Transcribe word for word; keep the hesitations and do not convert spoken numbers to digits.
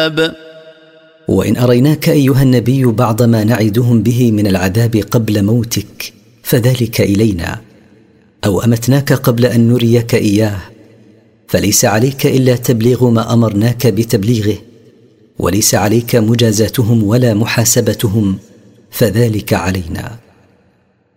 العذاب. وإن أريناك أيها النبي بعض ما نعدهم به من العذاب قبل موتك فذلك إلينا، أو أمتناك قبل أن نريك إياه، فليس عليك إلا تبليغ ما أمرناك بتبليغه، وليس عليك مجازاتهم ولا محاسبتهم، فذلك علينا.